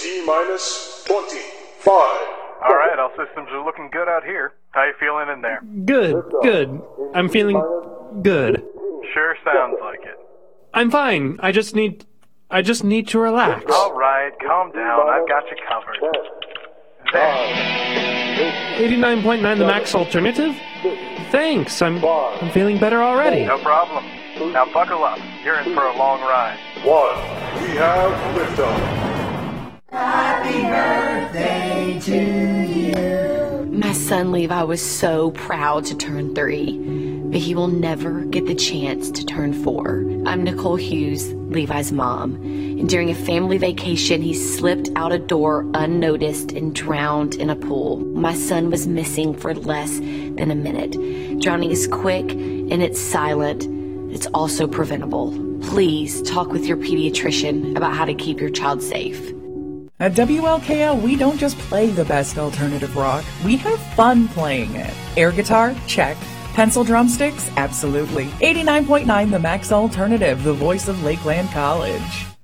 T-minus 25. All right, all systems are looking good out here. How you feeling in there? Good. I'm feeling good. Sure sounds like it. I'm fine. I just need to relax. All right, calm down. I've got you covered. There. 89.9 the max alternative? Thanks. I'm feeling better already. No problem. Now buckle up. You're in for a long ride. 1. We have liftoff. Happy birthday to you. My son Levi was so proud to turn 3, but he will never get the chance to turn 4. I'm Nicole Hughes, Levi's mom. And during a family vacation, he slipped out a door unnoticed and drowned in a pool. My son was missing for less than a minute. Drowning is quick and it's silent. It's also preventable. Please talk with your pediatrician about how to keep your child safe. At WLKL, we don't just play the best alternative rock, we have fun playing it. Air guitar? Check. Pencil drumsticks? Absolutely. 89.9 The Max Alternative, the voice of Lakeland College.